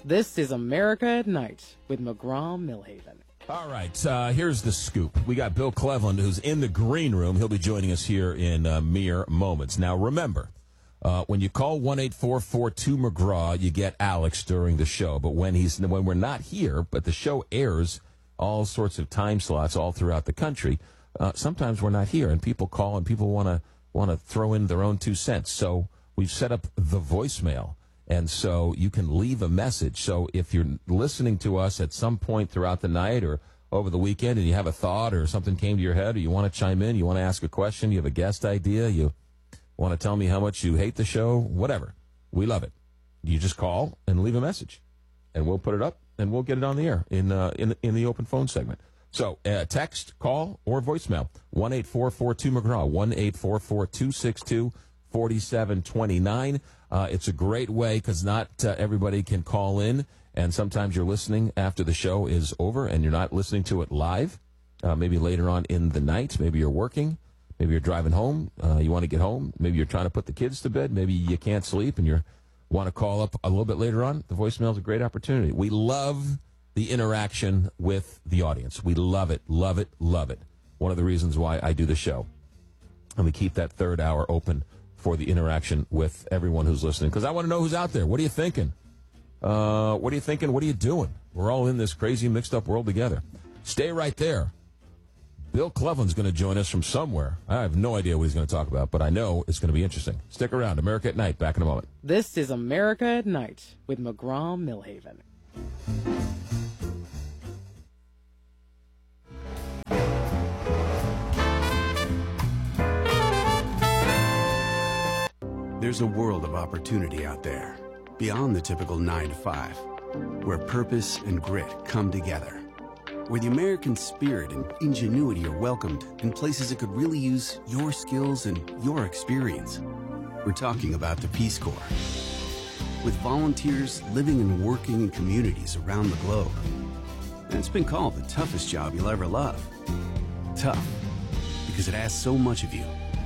This is America at Night with McGraw-Millhaven. All right, here's the scoop. We got Bill Cleveland, who's in the green room. He'll be joining us here in mere moments. Now, remember, when you call 1-844-2-McGraw, you get Alex during the show. But when we're not here, but the show airs all sorts of time slots all throughout the country, sometimes we're not here, and people call, and people want to throw in their own 2 cents. So we've set up the voicemail. And so you can leave a message. So if you're listening to us at some point throughout the night or over the weekend and you have a thought or something came to your head or you want to chime in, you want to ask a question, you have a guest idea, you want to tell me how much you hate the show, whatever, we love it. You just call and leave a message, and we'll put it up and we'll get it on the air in the open phone segment. So text, call, or voicemail, 1-844-2-McGraw, 1-844-262-4729. It's a great way because not everybody can call in, and sometimes you're listening after the show is over and you're not listening to it live, maybe later on in the night. Maybe you're working. Maybe you're driving home. You want to get home. Maybe you're trying to put the kids to bed. Maybe you can't sleep and you want to call up a little bit later on. The voicemail is a great opportunity. We love the interaction with the audience. We love it, love it, love it. One of the reasons why I do the show. And we keep that third hour open for the interaction with everyone who's listening, because I want to know who's out there. What are you thinking? What are you thinking? What are you doing? We're all in this crazy, mixed-up world together. Stay right there. Bill Cleveland's going to join us from somewhere. I have no idea what he's going to talk about, but I know it's going to be interesting. Stick around. America at Night. Back in a moment. This is America at Night with McGraw-Millhaven. There's a world of opportunity out there, beyond the typical 9 to 5, where purpose and grit come together, where the American spirit and ingenuity are welcomed in places that could really use your skills and your experience. We're talking about the Peace Corps. With volunteers living and working in communities around the globe. And it's been called the toughest job you'll ever love. Tough, because it asks so much of you.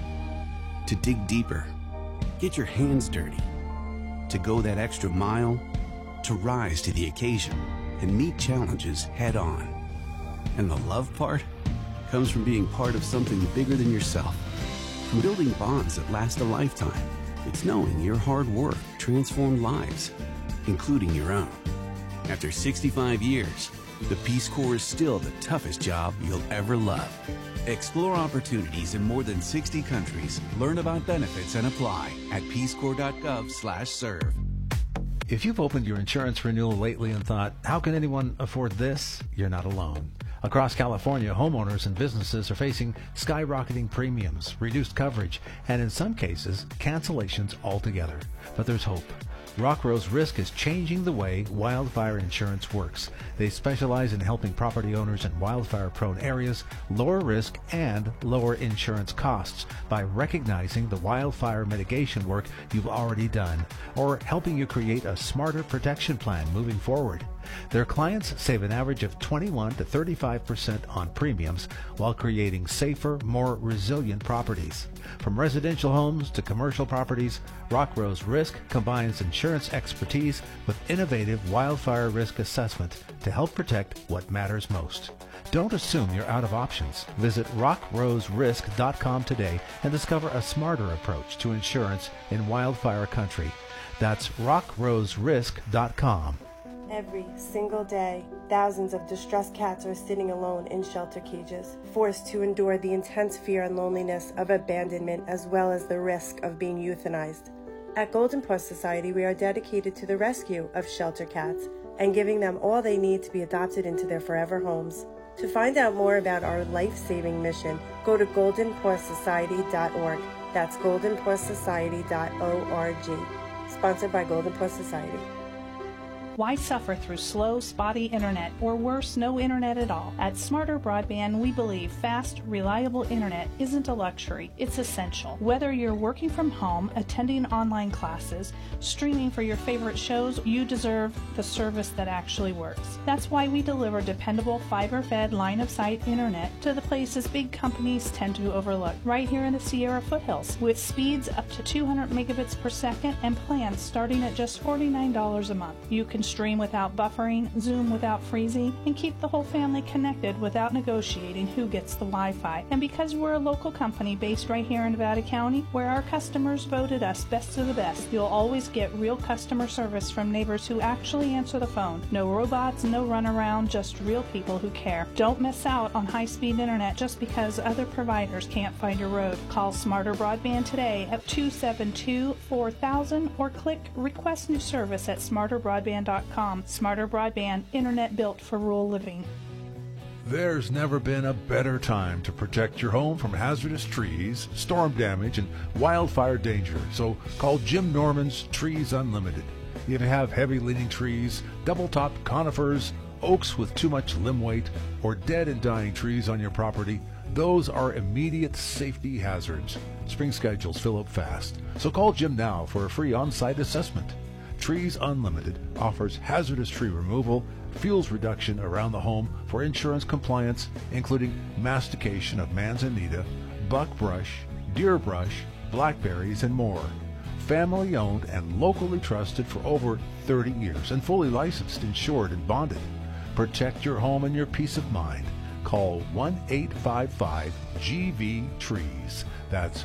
To dig deeper, get your hands dirty, to go that extra mile, to rise to the occasion and meet challenges head on. And the love part comes from being part of something bigger than yourself, from building bonds that last a lifetime. It's knowing your hard work transformed lives, including your own. After 65 years, the Peace Corps is still the toughest job you'll ever love. Explore opportunities in more than 60 countries. Learn about benefits and apply at peacecorps.gov/serve. If you've opened your insurance renewal lately and thought, how can anyone afford this? You're not alone. Across California, homeowners and businesses are facing skyrocketing premiums, reduced coverage, and in some cases, cancellations altogether. But there's hope. Rock Rose Risk is changing the way wildfire insurance works. They specialize in helping property owners in wildfire-prone areas lower risk and lower insurance costs by recognizing the wildfire mitigation work you've already done, or helping you create a smarter protection plan moving forward. Their clients save an average of 21 to 35% on premiums while creating safer, more resilient properties. From residential homes to commercial properties, Rock Rose Risk combines insurance expertise with innovative wildfire risk assessment to help protect what matters most. Don't assume you're out of options. Visit rockroserisk.com today and discover a smarter approach to insurance in wildfire country. That's rockroserisk.com. Every single day, thousands of distressed cats are sitting alone in shelter cages, forced to endure the intense fear and loneliness of abandonment as well as the risk of being euthanized. At Golden Paw Society, we are dedicated to the rescue of shelter cats and giving them all they need to be adopted into their forever homes. To find out more about our life-saving mission, go to goldenpawsociety.org. That's goldenpawsociety.org. Sponsored by Golden Paw Society. Why suffer through slow, spotty internet, or worse, no internet at all? At Smarter Broadband, we believe fast, reliable internet isn't a luxury, it's essential. Whether you're working from home, attending online classes, streaming for your favorite shows, you deserve the service that actually works. That's why we deliver dependable, fiber-fed, line-of-sight internet to the places big companies tend to overlook, right here in the Sierra foothills, with speeds up to 200 megabits per second and plans starting at just $49 a month. You can can stream without buffering, Zoom without freezing, and keep the whole family connected without negotiating who gets the Wi-Fi. And because we're a local company based right here in Nevada County, where our customers voted us best of the best, you'll always get real customer service from neighbors who actually answer the phone. No robots, no runaround, just real people who care. Don't miss out on high-speed internet just because other providers can't find your road. Call Smarter Broadband today at 272-4000 or click Request New Service at smarterbroadband.com. Smarter Broadband, internet built for rural living. There's never been a better time to protect your home from hazardous trees, storm damage, and wildfire danger. So call Jim Norman's Trees Unlimited. If you have heavy leaning trees, double-top conifers, oaks with too much limb weight, or dead and dying trees on your property, those are immediate safety hazards. Spring schedules fill up fast, so call Jim now for a free on-site assessment. Trees Unlimited offers hazardous tree removal, fuels reduction around the home for insurance compliance, including mastication of manzanita, buckbrush, deer brush, blackberries, and more. Family owned and locally trusted for over 30 years and fully licensed, insured, and bonded. Protect your home and your peace of mind. Call 1-855-GV-TREES. That's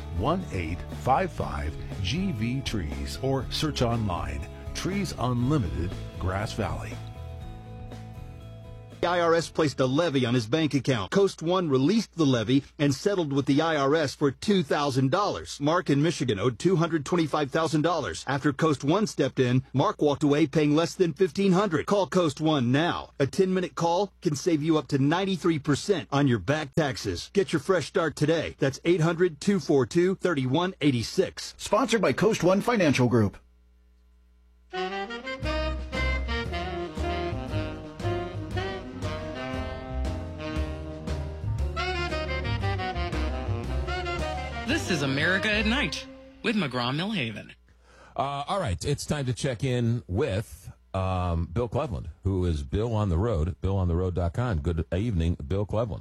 1-855-GV-TREES or search online. Trees Unlimited, Grass Valley. The IRS placed a levy on his bank account. Coast One released the levy and settled with the IRS for $2,000. Mark in Michigan owed $225,000. After Coast One stepped in, Mark walked away paying less than $1,500. Call Coast One now. A 10-minute call can save you up to 93% on your back taxes. Get your fresh start today. That's 800-242-3186. Sponsored by Coast One Financial Group. This is America at Night with McGraw-Millhaven. All right, it's time to check in with Bill Cleveland, who is Bill on the Road, BillOnTheRoad.com. Good evening, Bill Cleveland.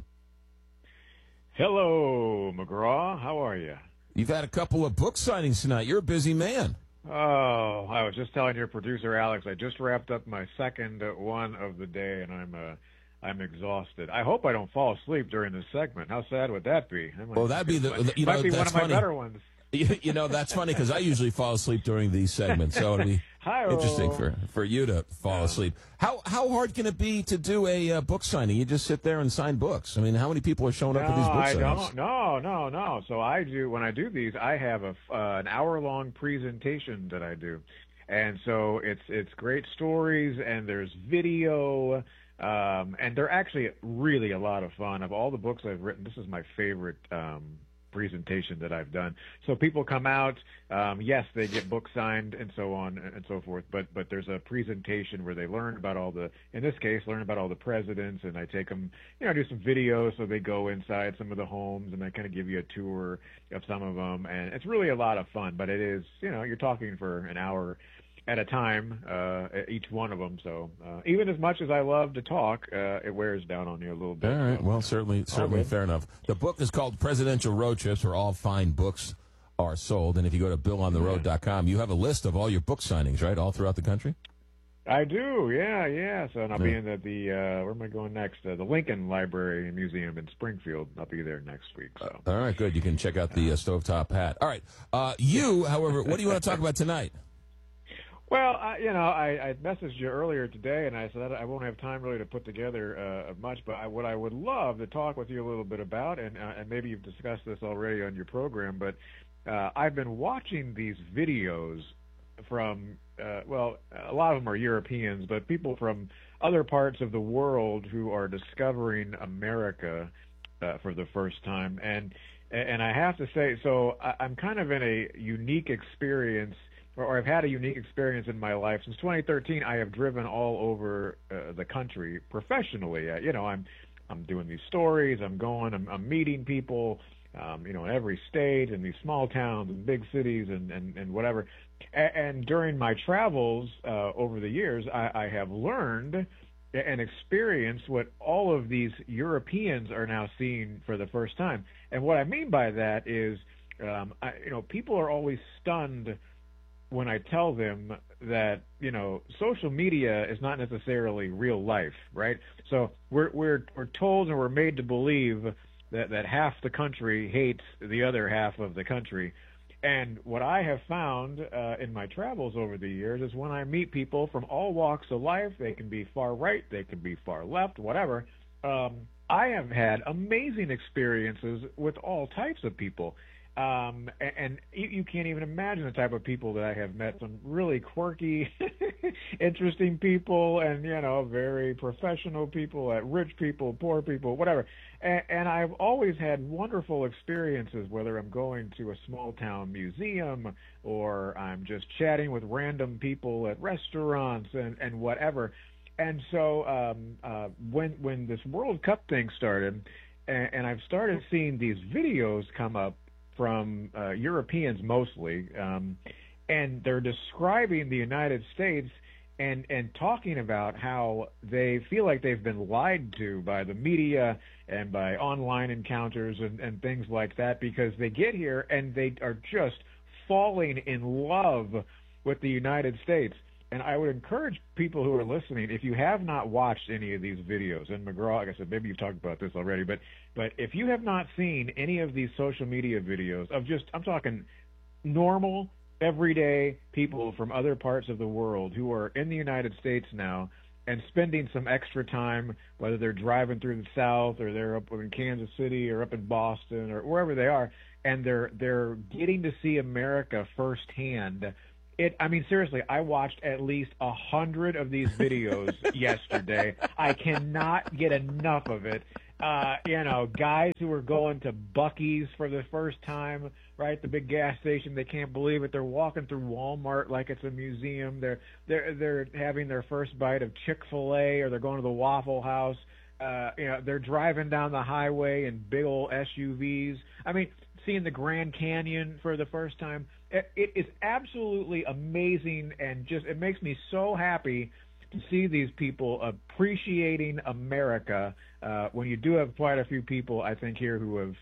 Hello, McGraw. How are you? You've had a couple of book signings tonight. You're a busy man. Oh, I was just telling your producer, Alex, I just wrapped up my second one of the day, and I'm exhausted. I hope I don't fall asleep during this segment. How sad would that be? Well, that'd be might be one of my better ones. You know, that's funny because I usually fall asleep during these segments, so it'd be interesting for you to fall asleep. How hard can it be to do a book signing? You just sit there and sign books. I mean, how many people are showing up for these book signings? No. So when I do these, I have an hour-long presentation that I do, and so it's great stories, and there's video. And they're actually really a lot of fun. Of all the books I've written, this is my favorite presentation that I've done. So people come out, yes, they get books signed and so on and so forth, but there's a presentation where they learn about in this case, learn about all the presidents, and I take them, do some videos, so they go inside some of the homes, and I kind of give you a tour of some of them, and it's really a lot of fun, but it is, you're talking for an hour at a time, each one of them. So even as much as I love to talk, it wears down on you a little bit. All right. Well, certainly fair enough. The book is called Presidential Road Trips, where all fine books are sold. And if you go to BillOnTheRoad.com, you have a list of all your book signings, right, all throughout the country? I do, yeah. So I'll be in the where am I going next? The Lincoln Library and Museum in Springfield. I'll be there next week. So. All right, good. You can check out the Stovetop Hat. All right. You, however, what do you want to talk about tonight? Well, I messaged you earlier today, and I said I won't have time really to put together much, but what I would love to talk with you a little bit about, and maybe you've discussed this already on your program, but I've been watching these videos from, a lot of them are Europeans, but people from other parts of the world who are discovering America for the first time, and I have to say, so I'm kind of in a unique experience. Or I've had a unique experience in my life. Since 2013, I have driven all over the country professionally. I'm doing these stories. I'm meeting people, in every state, in these small towns and big cities and whatever. And during my travels over the years, I have learned and experienced what all of these Europeans are now seeing for the first time. And what I mean by that is, people are always stunned when I tell them that social media is not necessarily real life, right? So we're told and we're made to believe that half the country hates the other half of the country. And what I have found in my travels over the years is when I meet people from all walks of life, they can be far right, they can be far left, whatever. I have had amazing experiences with all types of people. And you can't even imagine the type of people that I have met. Some really quirky, interesting people, and very professional people, rich people, poor people, whatever. And I've always had wonderful experiences, whether I'm going to a small town museum or I'm just chatting with random people at restaurants and whatever. And so when this World Cup thing started, and I've started seeing these videos come up from Europeans mostly, and they're describing the United States and talking about how they feel like they've been lied to by the media and by online encounters and things like that, because they get here and they are just falling in love with the United States. And I would encourage people who are listening, if you have not watched any of these videos, and McGraw, like I said, maybe you've talked about this already, but if you have not seen any of these social media videos of I'm talking normal, everyday people from other parts of the world who are in the United States now and spending some extra time, whether they're driving through the South or they're up in Kansas City or up in Boston or wherever they are, and they're getting to see America firsthand. Seriously, I watched at least 100 of these videos yesterday. I cannot get enough of it. Guys who are going to Buc-ee's for the first time, right? The big gas station. They can't believe it. They're walking through Walmart like it's a museum. They're having their first bite of Chick-fil-A, or they're going to the Waffle House. They're driving down the highway in big old SUVs. Seeing the Grand Canyon for the first time. It is absolutely amazing, and it makes me so happy to see these people appreciating America. When you do have quite a few people, I think, here who have,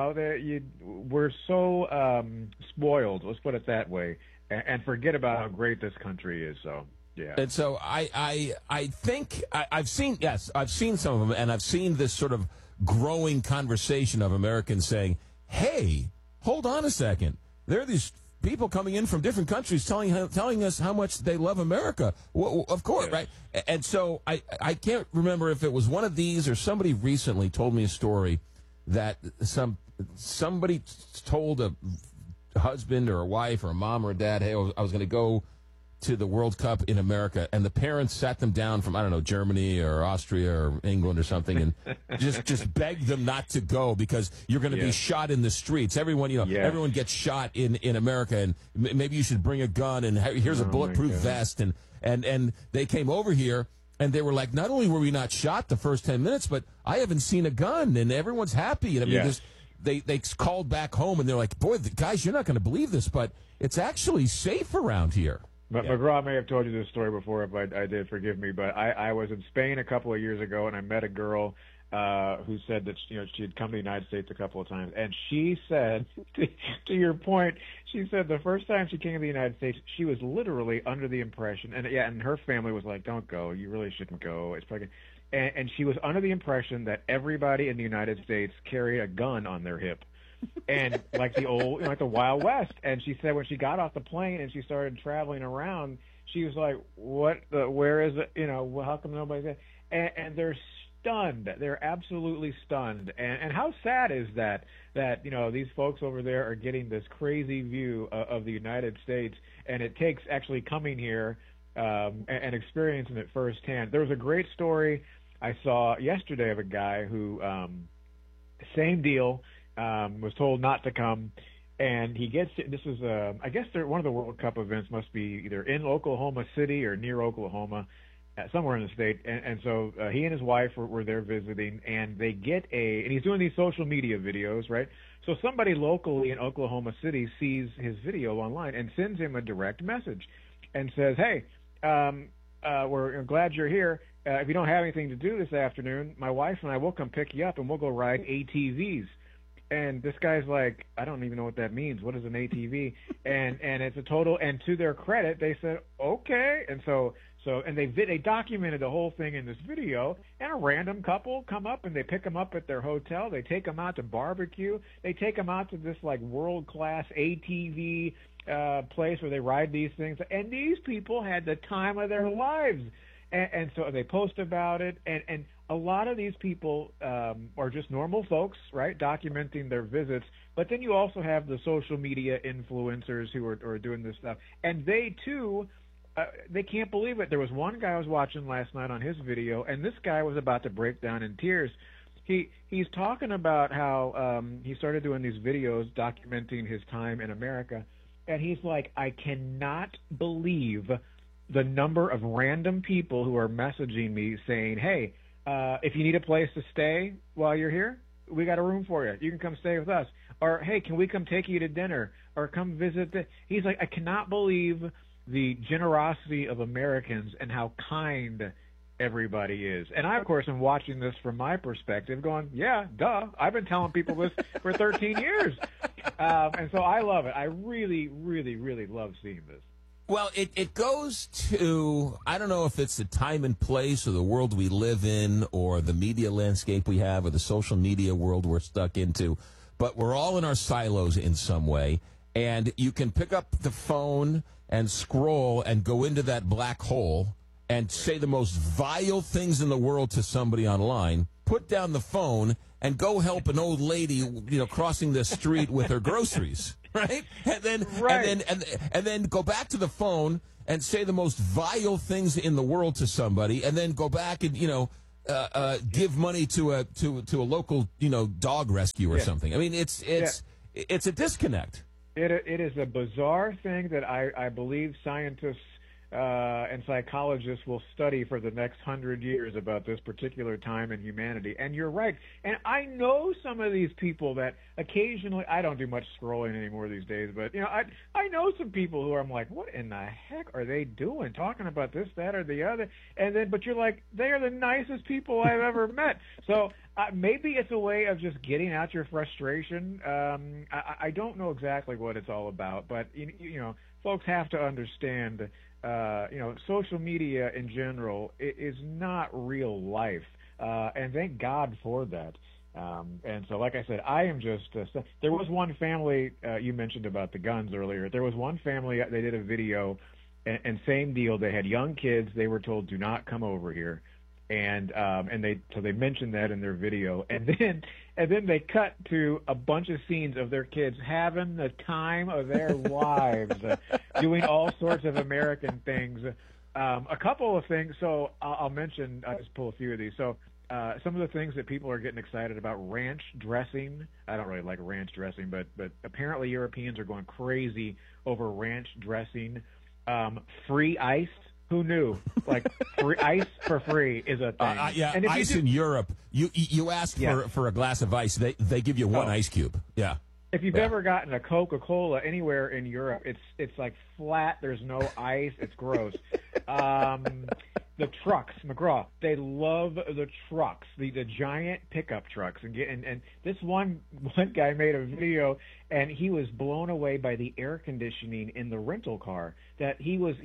we're so spoiled, let's put it that way, and forget about how great this country is. So, yeah. And so I think I've seen some of them, and I've seen this sort of growing conversation of Americans saying, hey, hold on a second. There are these people coming in from different countries telling us how much they love America. Well, of course, right? And so I can't remember if it was one of these or somebody recently told me a story that somebody told a husband or a wife or a mom or a dad, hey, I was going to go to the World Cup in America, and the parents sat them down from, I don't know, Germany or Austria or England or something, and just begged them not to go because you're going to be shot in the streets. Everyone, everyone gets shot in America, and maybe you should bring a gun, and here's a bulletproof vest, and they came over here, and they were like, not only were we not shot the first 10 minutes, but I haven't seen a gun, and everyone's happy. And they called back home, and they're like, boy, guys, you're not going to believe this, but it's actually safe around here. But McGraw may have told you this story before. If I did, forgive me. But I was in Spain a couple of years ago, and I met a girl who said that she had come to the United States a couple of times, and she said, to your point, she said the first time she came to the United States, she was literally under the impression, and her family was like, "Don't go. You really shouldn't go. It's probably." And she was under the impression that everybody in the United States carried a gun on their hip. And like the old, like the Wild West. And she said when she got off the plane and she started traveling around, she was like, where is it? How come nobody's there? And they're stunned. They're absolutely stunned. And how sad is that these folks over there are getting this crazy view of the United States, and it takes actually coming here and experiencing it firsthand. There was a great story I saw yesterday of a guy who, same deal, was told not to come, and he gets this is I guess one of the World Cup events must be either in Oklahoma City or near Oklahoma, somewhere in the state, and so he and his wife were there visiting, and they get and he's doing these social media videos, right? So somebody locally in Oklahoma City sees his video online and sends him a direct message and says, hey, we're glad you're here. If you don't have anything to do this afternoon, my wife and I will come pick you up and we'll go ride ATVs. And this guy's like, I don't even know what that means. What is an ATV? and it's a total. And to their credit, they said okay. And and they documented the whole thing in this video. And a random couple come up and they pick them up at their hotel. They take them out to barbecue. They take them out to this like world-class ATV place where they ride these things. And these people had the time of their lives. And so they post about it, and a lot of these people are just normal folks, right, documenting their visits. But then you also have the social media influencers who are doing this stuff, and they too, they can't believe it. There was one guy I was watching last night on his video, and this guy was about to break down in tears. He's talking about how he started doing these videos documenting his time in America, and he's like, I cannot believe the number of random people who are messaging me saying, hey, if you need a place to stay while you're here, we got a room for you. You can come stay with us. Or, hey, can we come take you to dinner? Or come visit. He's like, I cannot believe the generosity of Americans and how kind everybody is. And I, of course, am watching this from my perspective going, yeah, duh. I've been telling people this for 13 years. And so I love it. I really, really, really love seeing this. Well, it goes to, I don't know if it's the time and place or the world we live in or the media landscape we have or the social media world we're stuck into, but we're all in our silos in some way, and you can pick up the phone and scroll and go into that black hole and say the most vile things in the world to somebody online, put down the phone, and go help an old lady, crossing the street with her groceries. Right? And then go back to the phone and say the most vile things in the world to somebody, and then go back and give money to a local dog rescue or something. I mean, it's a disconnect. It is a bizarre thing that I believe scientists and psychologists will study for the next 100 years about this particular time in humanity. And you're right. And I know some of these people that occasionally, I don't do much scrolling anymore these days, but I know some people who I'm like, what in the heck are they doing, talking about this, that, or the other? And then, but you're like, they are the nicest people I've ever met. So maybe it's a way of just getting out your frustration. I don't know exactly what it's all about, but folks have to understand. Social media in general is not real life, and thank God for that. And so, like I said, I am just there was one family, you mentioned about the guns earlier. There was one family, they did a video, and same deal. They had young kids. They were told, do not come over here. And they mentioned that in their video, and then they cut to a bunch of scenes of their kids having the time of their lives, doing all sorts of American things. A couple of things. So I'll mention. I'll just pull a few of these. So some of the things that people are getting excited about: ranch dressing. I don't really like ranch dressing, but apparently Europeans are going crazy over ranch dressing. Free ice. Who knew? Like free ice for free is a thing. And ice in Europe. You ask for a glass of ice, they give you one ice cube. Yeah. If you've ever gotten a Coca-Cola anywhere in Europe, it's like flat. There's no ice. It's gross. The trucks, McGraw, they love the trucks, the giant pickup trucks, and this one guy made a video, and he was blown away by the air conditioning in the rental car. That he was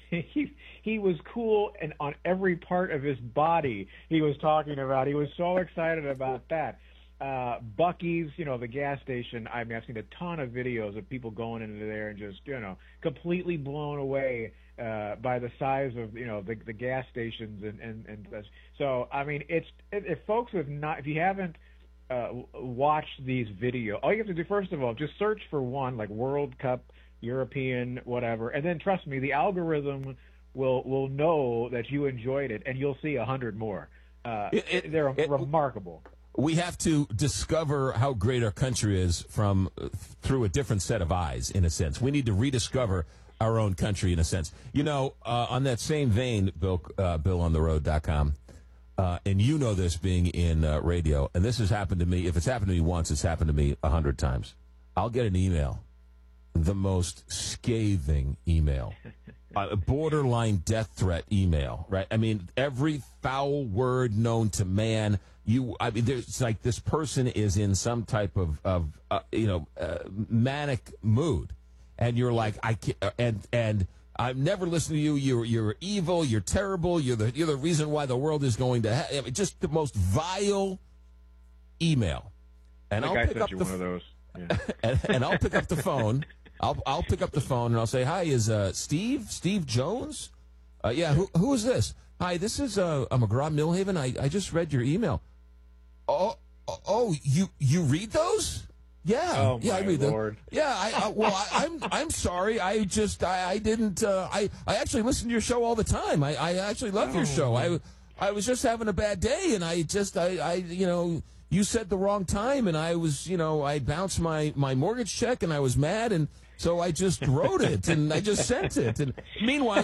cool, and on every part of his body he was talking about. He was so excited about that. Buc-ee's, the gas station. I mean, I've seen a ton of videos of people going into there and just, completely blown away by the size of, the gas stations and so. I mean, if folks have not, if you haven't watched these videos, all you have to do first of all, just search for one like World Cup, European, whatever, and then trust me, the algorithm will know that you enjoyed it, and you'll see 100 more. They're remarkable. We have to discover how great our country is through a different set of eyes, in a sense. We need to rediscover our own country, in a sense. On that same vein, BillOnTheRoad.com, and you know this being in radio, and this has happened to me. If it's happened to me once, it's happened to me 100 times. I'll get an email, the most scathing email, a borderline death threat email, right? I mean, every foul word known to man. There's like this person is in some type of manic mood, and you're like, I can't, and I've never listened to you. You're evil. You're terrible. You're the reason why the world is going to hell. Just the most vile email. And I'll pick up one of those. Yeah. and I'll pick up the phone. I'll pick up the phone and I'll say, "Hi, is Steve Jones? Yeah, who is this? Hi, this is McGraw-Milhaven. I just read your email. Oh, you read those? Yeah, I read them. Yeah, I'm sorry. I didn't. I actually listen to your show all the time. I actually love your show. I was just having a bad day, and you said the wrong time, and I bounced my mortgage check, and I was mad, and so I just wrote it, and I just sent it. And meanwhile,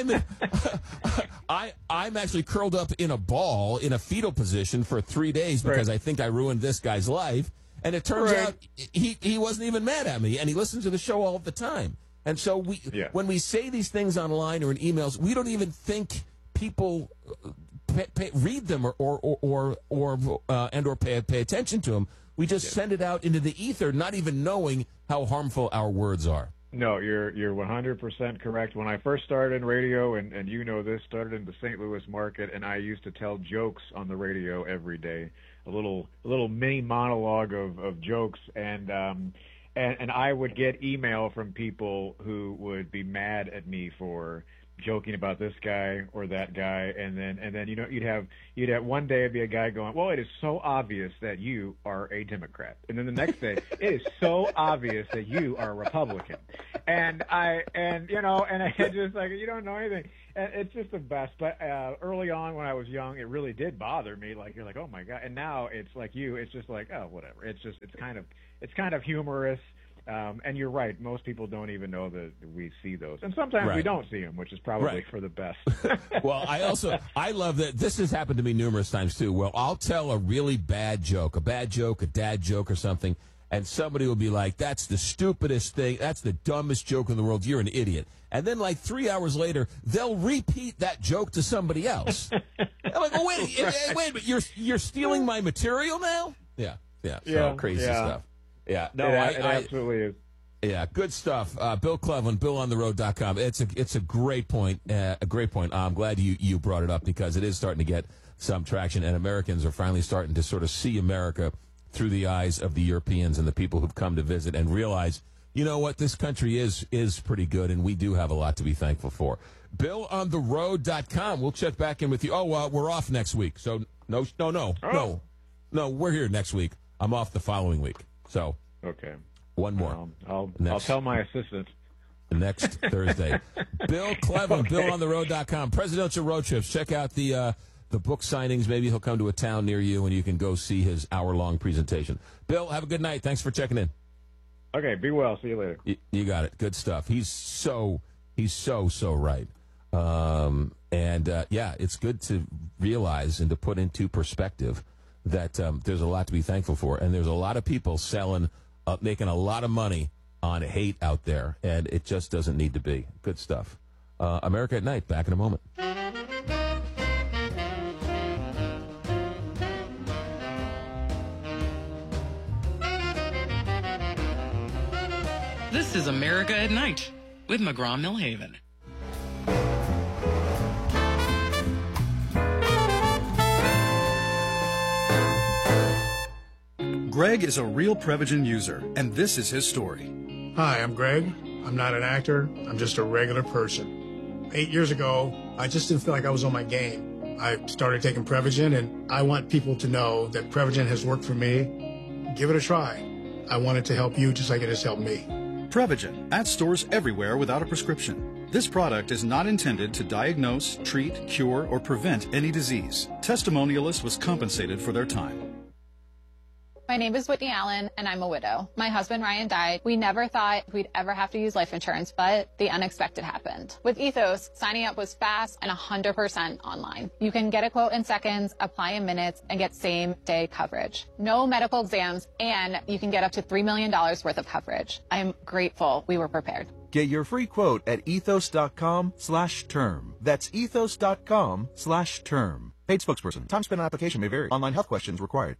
I'm actually curled up in a ball in a fetal position for 3 days because I think I ruined this guy's life. And it turns out he wasn't even mad at me, and he listens to the show all the time. And so when we say these things online or in emails, we don't even think people read them or pay attention to them. We just send it out into the ether, not even knowing how harmful our words are. No, you're 100% correct. When I first started in radio, and this, started in the St. Louis market, and I used to tell jokes on the radio every day, a little mini monologue of jokes, and I would get email from people who would be mad at me for joking about this guy or that guy, and then you'd have one day it'd be a guy going, "Well, it is so obvious that you are a Democrat," and then the next day, "It is so obvious that you are a Republican," and I just like, you don't know anything, and it's just the best. But early on when I was young, it really did bother me. Like, you're like, oh my God, and now it's like it's just like, oh, whatever. It's kind of humorous. And you're right. Most people don't even know that we see those. And sometimes we don't see them, which is probably for the best. Well, I love that this has happened to me numerous times, too. Well, I'll tell a really bad joke, a dad joke or something, and somebody will be like, "That's the stupidest thing. That's the dumbest joke in the world. You're an idiot." And then like 3 hours later, they'll repeat that joke to somebody else. I'm like, "Oh, wait a minute, you're stealing my material now?" Yeah. So crazy stuff. Yeah, no, it absolutely is. Yeah, good stuff. Bill Cleveland, BillOnTheRoad.com. It's a great point. A great point. I'm glad you brought it up because it is starting to get some traction, and Americans are finally starting to sort of see America through the eyes of the Europeans and the people who've come to visit and realize, you know what, this country is pretty good, and we do have a lot to be thankful for. BillOnTheRoad.com. We'll check back in with you. Oh, we're off next week, so no, we're here next week. I'm off the following week. So, okay. One more. I'll tell my assistant. Next Thursday. Bill Cleveland, BillOnTheRoad.com. Presidential road trips. Check out the book signings. Maybe he'll come to a town near you, and you can go see his hour-long presentation. Bill, have a good night. Thanks for checking in. Okay, be well. See you later. You got it. Good stuff. He's so right. It's good to realize and to put into perspective that there's a lot to be thankful for, and there's a lot of people making a lot of money on hate out there, and it just doesn't need to be. Good stuff. America at Night, back in a moment. This is America at Night with McGraw-Milhaven. Greg is a real Prevagen user, and this is his story. Hi, I'm Greg. I'm not an actor. I'm just a regular person. 8 years ago, I just didn't feel like I was on my game. I started taking Prevagen, and I want people to know that Prevagen has worked for me. Give it a try. I want it to help you just like it has helped me. Prevagen, at stores everywhere without a prescription. This product is not intended to diagnose, treat, cure, or prevent any disease. Testimonialists was compensated for their time. My name is Whitney Allen, and I'm a widow. My husband, Ryan, died. We never thought we'd ever have to use life insurance, but the unexpected happened. With Ethos, signing up was fast and 100% online. You can get a quote in seconds, apply in minutes, and get same-day coverage. No medical exams, and you can get up to $3 million worth of coverage. I am grateful we were prepared. Get your free quote at ethos.com/term. That's ethos.com/term. Paid spokesperson. Time spent on application may vary. Online health questions required.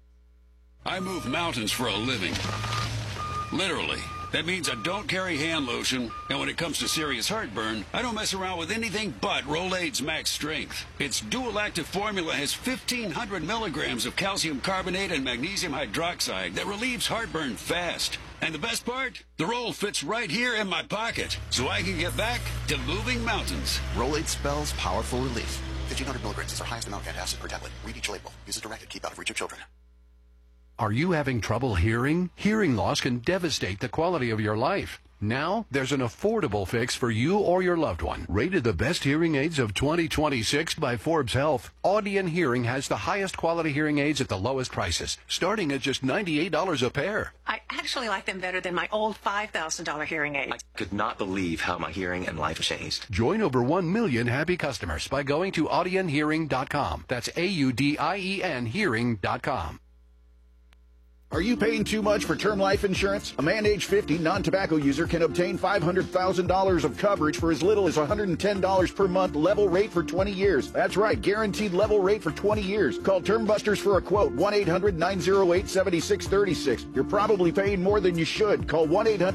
I move mountains for a living. Literally. That means I don't carry hand lotion, and when it comes to serious heartburn, I don't mess around with anything but Rolaids Max Strength. Its dual-active formula has 1,500 milligrams of calcium carbonate and magnesium hydroxide that relieves heartburn fast. And the best part? The roll fits right here in my pocket, so I can get back to moving mountains. Rolaids spells powerful relief. 1,500 milligrams is our highest amount of antacid per tablet. Read each label. Use as directed. Keep out of reach of children. Are you having trouble hearing? Hearing loss can devastate the quality of your life. Now, there's an affordable fix for you or your loved one. Rated the best hearing aids of 2026 by Forbes Health, Audion Hearing has the highest quality hearing aids at the lowest prices, starting at just $98 a pair. I actually like them better than my old $5,000 hearing aid. I could not believe how my hearing and life changed. Join over 1 million happy customers by going to audionhearing.com. That's AUDIEN hearing.com. Are you paying too much for term life insurance? A man age 50 non-tobacco user can obtain $500,000 of coverage for as little as $110 per month, level rate for 20 years. That's right, guaranteed level rate for 20 years. Call Term Busters for a quote, 1-800-908-7636. You're probably paying more than you should. Call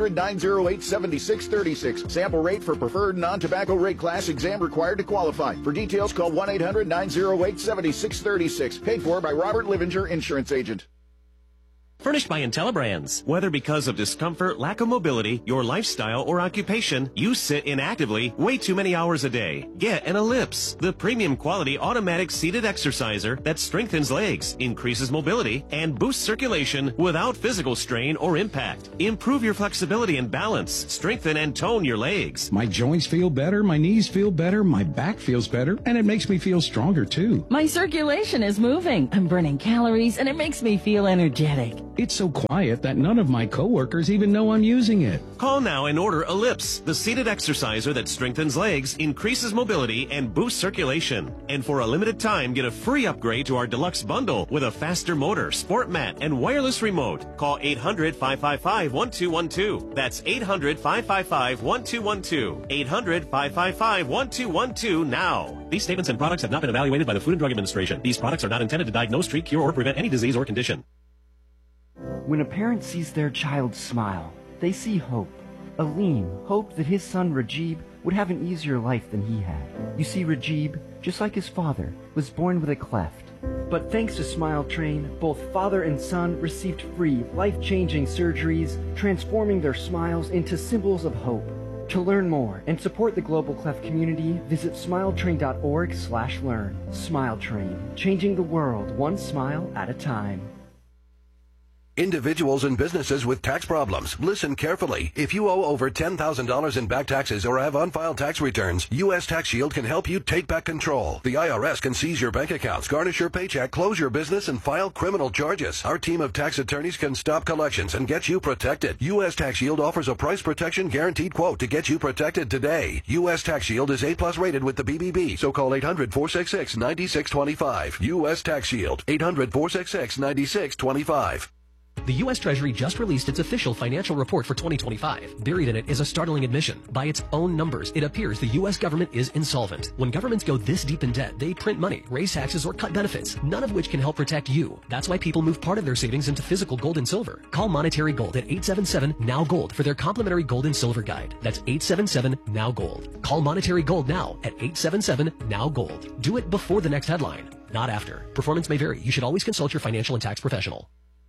1-800-908-7636. Sample rate for preferred non-tobacco rate class, exam required to qualify. For details, call 1-800-908-7636. Paid for by Robert Livinger, Insurance Agent. Furnished by IntelliBrands. Whether because of discomfort, lack of mobility, your lifestyle, or occupation, you sit inactively way too many hours a day. Get an Ellipse, the premium quality automatic seated exerciser that strengthens legs, increases mobility, and boosts circulation without physical strain or impact. Improve your flexibility and balance, strengthen and tone your legs. My joints feel better, my knees feel better, my back feels better, and it makes me feel stronger too. My circulation is moving. I'm burning calories, and it makes me feel energetic. It's so quiet that none of my coworkers even know I'm using it. Call now and order Ellipse, the seated exerciser that strengthens legs, increases mobility, and boosts circulation. And for a limited time, get a free upgrade to our deluxe bundle with a faster motor, sport mat, and wireless remote. Call 800-555-1212. That's 800-555-1212. 800-555-1212 now. These statements and products have not been evaluated by the Food and Drug Administration. These products are not intended to diagnose, treat, cure, or prevent any disease or condition. When a parent sees their child smile, they see hope. Aleem hoped that his son Rajib would have an easier life than he had. You see, Rajib, just like his father, was born with a cleft. But thanks to Smile Train, both father and son received free, life-changing surgeries, transforming their smiles into symbols of hope. To learn more and support the Global Cleft community, visit smiletrain.org/learn. Smile Train, changing the world one smile at a time. Individuals and businesses with tax problems, listen carefully. If you owe over $10,000 in back taxes or have unfiled tax returns, U.S. Tax Shield can help you take back control. The IRS can seize your bank accounts, garnish your paycheck, close your business, and file criminal charges. Our team of tax attorneys can stop collections and get you protected. U.S. Tax Shield offers a price protection guaranteed quote to get you protected today. U.S. Tax Shield is A+ rated with the BBB, so call 800-466-9625. U.S. Tax Shield, 800-466-9625. The U.S. Treasury just released its official financial report for 2025. Buried in it is a startling admission. By its own numbers, it appears the U.S. government is insolvent. When governments go this deep in debt, they print money, raise taxes, or cut benefits, none of which can help protect you. That's why people move part of their savings into physical gold and silver. Call Monetary Gold at 877-NOW-GOLD for their complimentary gold and silver guide. That's 877-NOW-GOLD. Call Monetary Gold now at 877-NOW-GOLD. Do it before the next headline, not after. Performance may vary. You should always consult your financial and tax professional.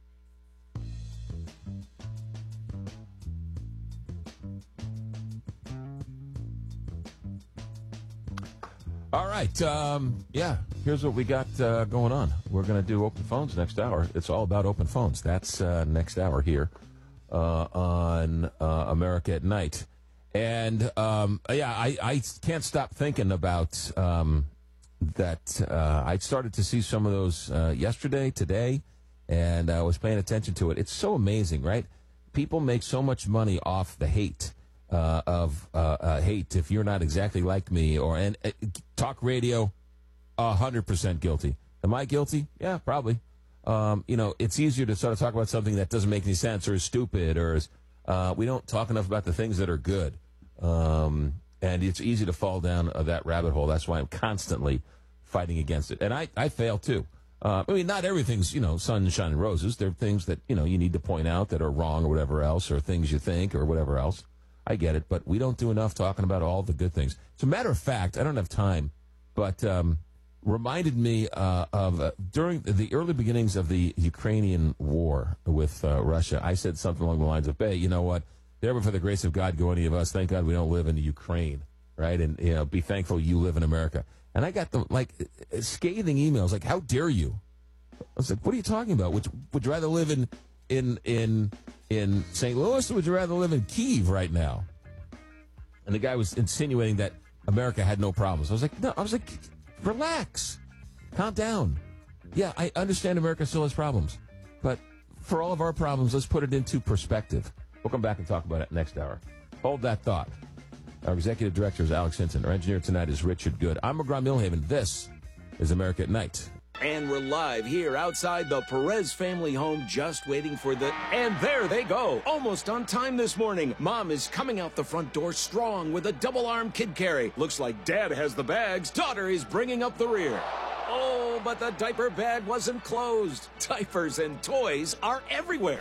All right. Here's what we got going on. We're going to do open phones next hour. It's all about open phones. That's next hour here on America at Night. And, I can't stop thinking about that. I started to see some of those yesterday, today, and I was paying attention to it. It's so amazing, right? People make so much money off the hate. Hate if you're not exactly like me, and talk radio, 100% guilty. Am I guilty? Yeah, probably. It's easier to sort of talk about something that doesn't make any sense or is stupid or is We don't talk enough about the things that are good. And it's easy to fall down that rabbit hole. That's why I'm constantly fighting against it. And I fail, too. I mean, not everything's, sunshine and roses. There are things that, you need to point out that are wrong or whatever else, or things you think or whatever else. I get it, but we don't do enough talking about all the good things. As a matter of fact, I don't have time, but reminded me of during the early beginnings of the Ukrainian war with Russia, I said something along the lines of, hey, you know what? Never for the grace of God go any of us. Thank God we don't live in the Ukraine, right? And, be thankful you live in America. And I got the, scathing emails, how dare you? I was like, what are you talking about? Would you rather live in St. Louis, or would you rather live in Kyiv right now? And the guy was insinuating that America had no problems. I was like, no. I was like, relax. Calm down. Yeah, I understand America still has problems. But for all of our problems, let's put it into perspective. We'll come back and talk about it next hour. Hold that thought. Our executive director is Alex Hinton. Our engineer tonight is Richard Good. I'm McGraw Milhaven. This is America at Night. And we're live here outside the Perez family home, just waiting for the... And there they go, almost on time this morning. Mom is coming out the front door strong with a double-arm kid carry. Looks like Dad has the bags. Daughter is bringing up the rear. Oh, but the diaper bag wasn't closed. Diapers and toys are everywhere.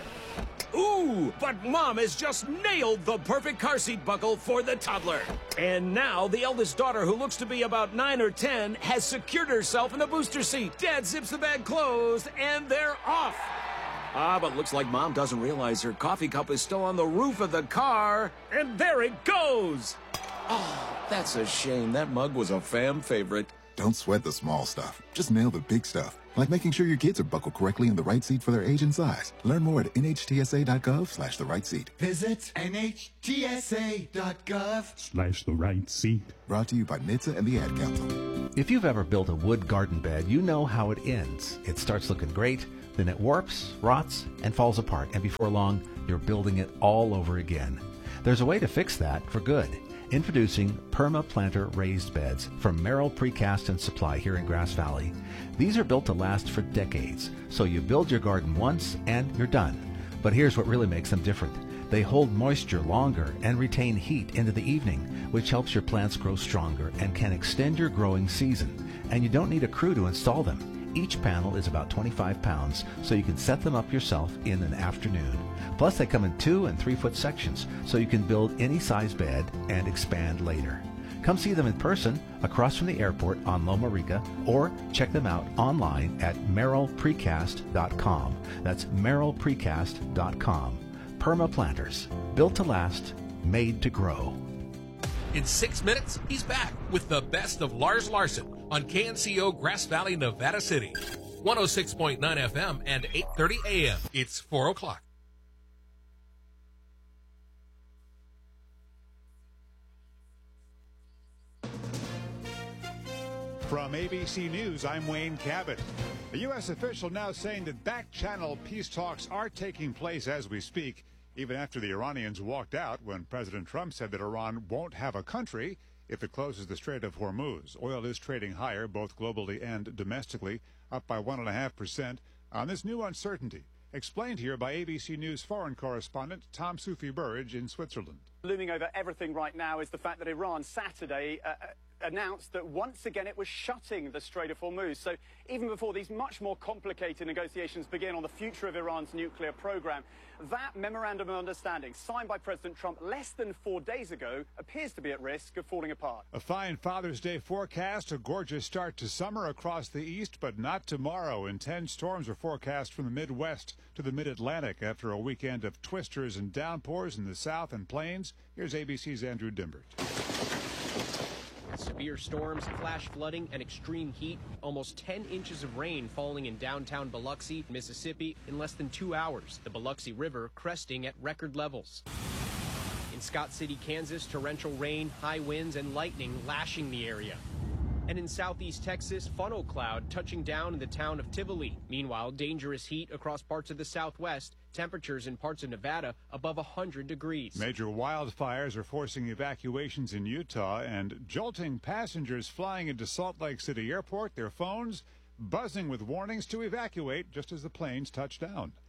Ooh, but Mom has just nailed the perfect car seat buckle for the toddler. And now the eldest daughter, who looks to be about 9 or 10, has secured herself in the booster seat. Dad zips the bag closed, and they're off. But looks like Mom doesn't realize her coffee cup is still on the roof of the car. And there it goes. Oh, that's a shame. That mug was a fam favorite. Don't sweat the small stuff. Just nail the big stuff. Like making sure your kids are buckled correctly in the right seat for their age and size. Learn more at nhtsa.gov/the right seat. Visit nhtsa.gov/the right seat. Brought to you by NHTSA and the Ad Council. If you've ever built a wood garden bed, you know how it ends. It starts looking great, then it warps, rots, and falls apart. And before long, you're building it all over again. There's a way to fix that for good. Introducing PermaPlanter raised beds from Merrill Precast and Supply here in Grass Valley. These are built to last for decades, so you build your garden once and you're done. But here's what really makes them different. They hold moisture longer and retain heat into the evening, which helps your plants grow stronger and can extend your growing season. And you don't need a crew to install them. Each panel is about 25 pounds, so you can set them up yourself in an afternoon. Plus, they come in 2 and 3 foot sections, so you can build any size bed and expand later. Come see them in person across from the airport on Loma Rica, or check them out online at merrillprecast.com. That's merrillprecast.com. PermaPlanters, built to last, made to grow. In 6 minutes, he's back with the best of Lars Larson on KNCO Grass Valley, Nevada City. 106.9 FM and 8:30 AM. It's 4 o'clock. From ABC News, I'm Wayne Cabot. A U.S. official now saying that back-channel peace talks are taking place as we speak, even after the Iranians walked out when President Trump said that Iran won't have a country if it closes the Strait of Hormuz. Oil is trading higher, both globally and domestically, up by 1.5% on this new uncertainty. Explained here by ABC News foreign correspondent Tom Sufi Burridge in Switzerland. Looming over everything right now is the fact that Iran Saturday announced that once again it was shutting the Strait of Hormuz. So even before these much more complicated negotiations begin on the future of Iran's nuclear program, that memorandum of understanding signed by President Trump less than 4 days ago appears to be at risk of falling apart. A fine Father's Day forecast, a gorgeous start to summer across the east, but not tomorrow. Intense storms are forecast from the Midwest to the Mid-Atlantic after a weekend of twisters and downpours in the south and plains. Here's ABC's Andrew Dimbert. Severe storms, flash flooding, and extreme heat. Almost 10 inches of rain falling in downtown Biloxi, Mississippi, in less than 2 hours. The Biloxi River cresting at record levels. In Scott City, Kansas, torrential rain, high winds, and lightning lashing the area. And in southeast Texas, funnel cloud touching down in the town of Tivoli. Meanwhile, dangerous heat across parts of the southwest. Temperatures in parts of Nevada above 100 degrees. Major wildfires are forcing evacuations in Utah and jolting passengers flying into Salt Lake City Airport, their phones buzzing with warnings to evacuate just as the planes touch down.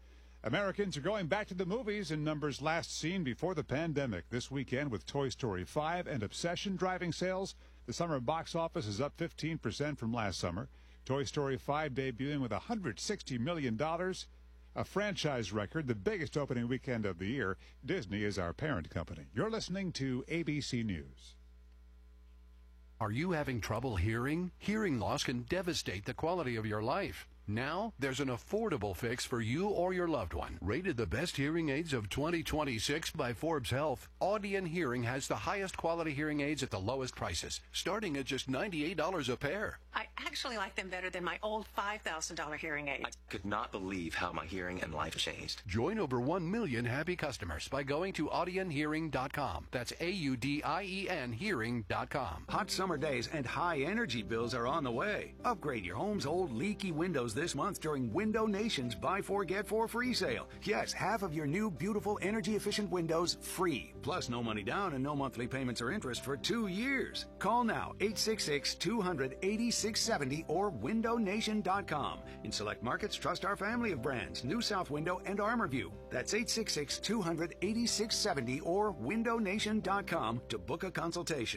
Americans are going back to the movies in numbers last seen before the pandemic. This weekend with Toy Story 5 and Obsession driving sales, the summer box office is up 15% from last summer. Toy Story 5 debuting with $160 million, a franchise record, the biggest opening weekend of the year. Disney is our parent company. You're listening to ABC News. Are you having trouble hearing? Hearing loss can devastate the quality of your life. Now, there's an affordable fix for you or your loved one. Rated the best hearing aids of 2026 by Forbes Health, Audion Hearing has the highest quality hearing aids at the lowest prices, starting at just $98 a pair. I actually like them better than my old $5,000 hearing aid. I could not believe how my hearing and life changed. Join over 1 million happy customers by going to audionhearing.com. That's AUDIEN hearing.com. Hot summer days and high energy bills are on the way. Upgrade your home's old leaky windows this month during Window Nation's Buy 4 Get 4 free sale. Yes, half of your new beautiful energy efficient windows free. Plus no money down and no monthly payments or interest for 2 years. Call now 866-200-8670 or windownation.com. In select markets, trust our family of brands, New South Window and ArmorView. That's 866-200-8670 or windownation.com to book a consultation.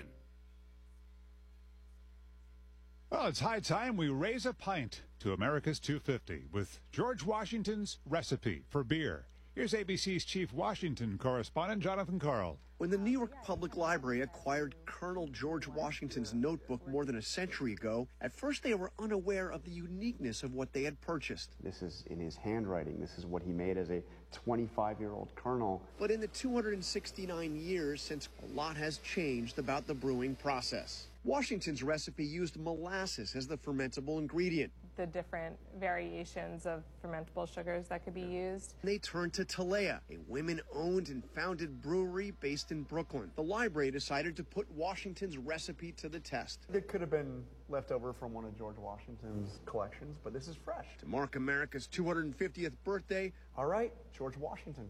Well, it's high time we raise a pint to America's 250 with George Washington's recipe for beer. Here's ABC's Chief Washington correspondent, Jonathan Karl. When the New York Public Library acquired Colonel George Washington's notebook more than a century ago, at first they were unaware of the uniqueness of what they had purchased. This is in his handwriting. This is what he made as a 25-year-old colonel. But in the 269 years since, a lot has changed about the brewing process. Washington's recipe used molasses as the fermentable ingredient. The different variations of fermentable sugars that could be used. They turned to Talea, a women-owned and founded brewery based in Brooklyn. The library decided to put Washington's recipe to the test. It could have been left over from one of George Washington's collections, but this is fresh. To mark America's 250th birthday, all right, George Washington.